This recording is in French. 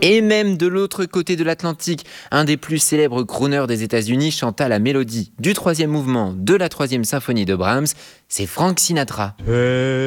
Et même de l'autre côté de l'Atlantique, un des plus célèbres crooners des États-Unis chanta la mélodie du troisième mouvement de la troisième symphonie de Brahms, c'est Frank Sinatra.